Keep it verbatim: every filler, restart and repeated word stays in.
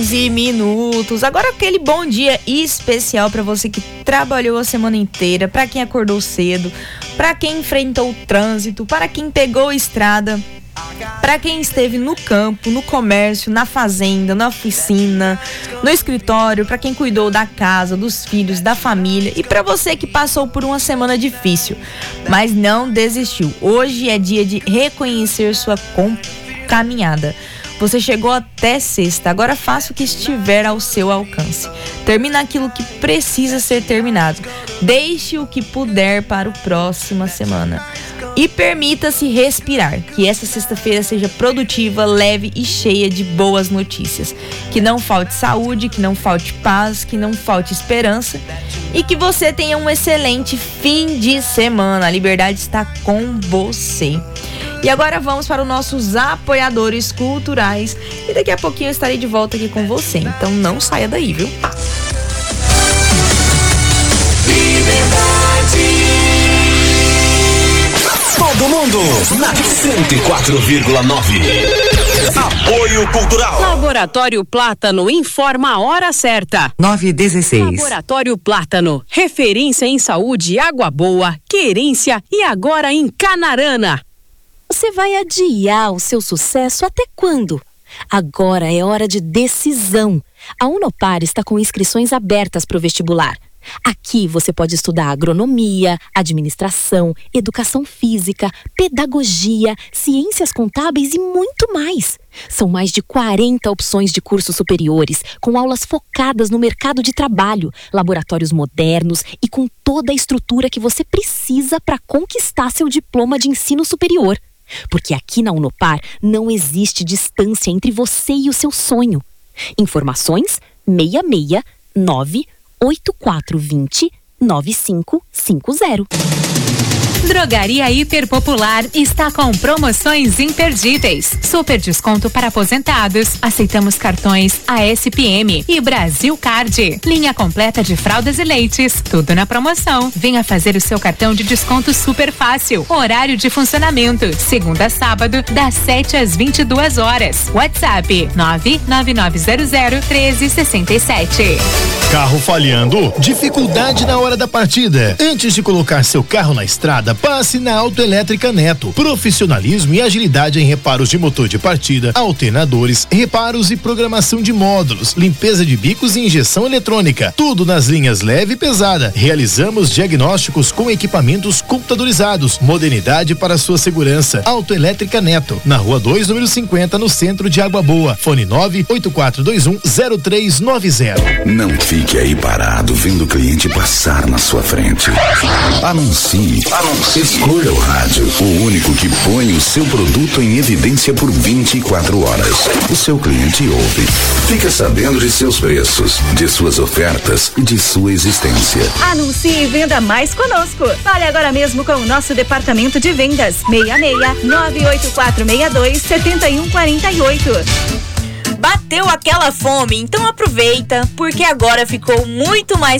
Minutos. Agora aquele bom dia especial para você que trabalhou a semana inteira, para quem acordou cedo, para quem enfrentou o trânsito, para quem pegou a estrada, para quem esteve no campo, no comércio, na fazenda, na oficina, no escritório, para quem cuidou da casa, dos filhos, da família e para você que passou por uma semana difícil, mas não desistiu. Hoje é dia de reconhecer sua caminhada. Você chegou até sexta, agora faça o que estiver ao seu alcance. Termina aquilo que precisa ser terminado. Deixe o que puder para a próxima semana. E permita-se respirar. Que essa sexta-feira seja produtiva, leve e cheia de boas notícias. Que não falte saúde, que não falte paz, que não falte esperança. E que você tenha um excelente fim de semana. A liberdade está com você. E agora vamos para os nossos apoiadores culturais. E daqui a pouquinho eu estarei de volta aqui com você. Então não saia daí, viu? Todo mundo na cento e quatro vírgula nove. Apoio Cultural. Laboratório Plátano informa a hora certa. nove e dezesseis. Laboratório Plátano, referência em saúde, água boa, querência e agora em Canarana. Você vai adiar o seu sucesso até quando? Agora é hora de decisão. A Unopar está com inscrições abertas para o vestibular. Aqui você pode estudar agronomia, administração, educação física, pedagogia, ciências contábeis e muito mais. São mais de quarenta opções de cursos superiores, com aulas focadas no mercado de trabalho, laboratórios modernos e com toda a estrutura que você precisa para conquistar seu diploma de ensino superior. Porque aqui na Unopar não existe distância entre você e o seu sonho. Informações seis seis nove oito quatro dois zero nove cinco cinco zero. Drogaria Hiper Popular está com promoções imperdíveis. Super desconto para aposentados. Aceitamos cartões A S P M e Brasil Card. Linha completa de fraldas e leites. Tudo na promoção. Venha fazer o seu cartão de desconto super fácil. Horário de funcionamento. Segunda a sábado, das sete às vinte e duas horas. WhatsApp nove nove nove zero zero um três seis sete. Carro falhando? Dificuldade na hora da partida. Antes de colocar seu carro na estrada, passe na Autoelétrica Neto. Profissionalismo e agilidade em reparos de motor de partida, alternadores, reparos e programação de módulos, limpeza de bicos e injeção eletrônica. Tudo nas linhas leve e pesada. Realizamos diagnósticos com equipamentos computadorizados. Modernidade para sua segurança. Autoelétrica Neto. Na Rua dois, número cinquenta, no centro de Água Boa. Fone nove oito quatro dois um zero três nove zero. Não fique aí parado vendo o cliente passar na sua frente. Anuncie. Anuncie. Escolha o rádio, o único que põe o seu produto em evidência por vinte e quatro horas. O seu cliente ouve. Fica sabendo de seus preços, de suas ofertas e de sua existência. Anuncie e venda mais conosco. Fale agora mesmo com o nosso departamento de vendas. seis seis nove oito quatro seis dois sete um quatro oito. Bateu aquela fome? Então aproveita, porque agora ficou muito mais